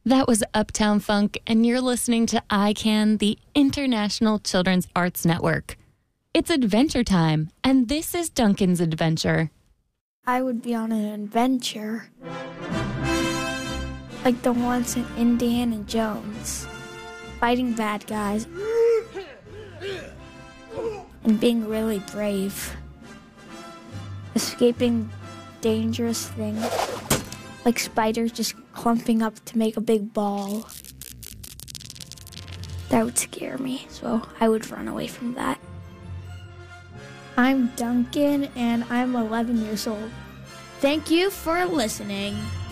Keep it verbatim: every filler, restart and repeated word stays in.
That was Uptown Funk, and you're listening to I CAN, the International Children's Arts Network. It's adventure time, and this is Duncan's adventure. I would be on an adventure, like the ones in Indiana Jones, fighting bad guys, and being really brave, escaping dangerous things, like spiders just clumping up to make a big ball. That would scare me, so I would run away from that. I'm Duncan, and I'm eleven years old. Thank you for listening.